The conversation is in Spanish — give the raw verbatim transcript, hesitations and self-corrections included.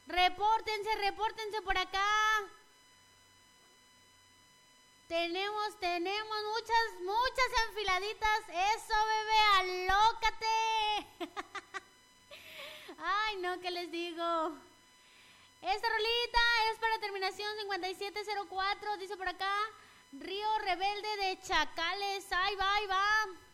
Repórtense, repórtense por acá. Tenemos, tenemos muchas, muchas enfiladitas. Eso, bebé, alócate. Ay, no, ¿qué les digo? Esta rolita es para terminación cincuenta y siete cero cuatro. Dice por acá, Río Rebelde de Chacales. Ahí va, ahí va.